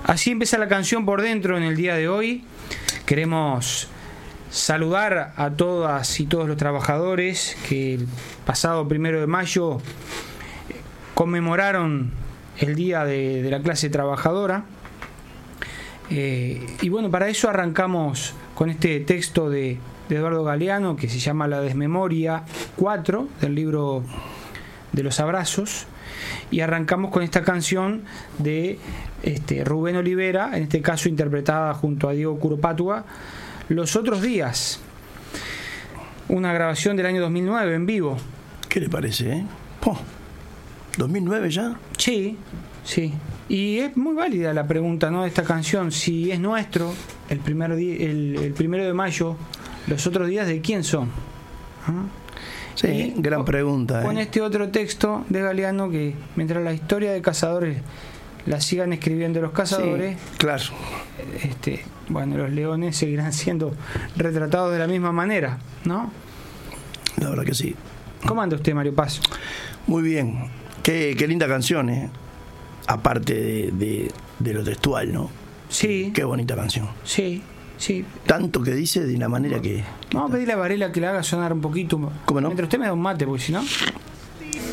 Así empieza la canción Por Dentro en el día de hoy. Queremos saludar a todas y todos los trabajadores que el pasado 1 de mayo conmemoraron el día de la clase trabajadora. Y bueno, para eso arrancamos con este texto de Eduardo Galeano que se llama La Desmemoria 4 del libro de los abrazos, y arrancamos con esta canción de Rubén Olivera, en este caso interpretada junto a Diego Curopátua, Los Otros Días, una grabación del año 2009 en vivo. ¿Qué le parece, ¿2009 ya? Sí. Y es muy válida la pregunta, ¿no?, de esta canción, si es nuestro el 1 de mayo, los otros días, ¿de quién son? Sí, gran pregunta. Con este otro texto de Galeano, que mientras la historia de cazadores la sigan escribiendo los cazadores, sí, claro, bueno, los leones seguirán siendo retratados de la misma manera, ¿no? La verdad que sí. ¿Cómo anda usted, Mario Paz? Muy bien. Qué linda canción, aparte de lo textual, ¿no? Sí. Qué bonita canción. Sí. Tanto que dice de una manera que vamos a pedirle a Varela que la haga sonar un poquito. ¿Cómo no? Mientras usted me da un mate, porque si no...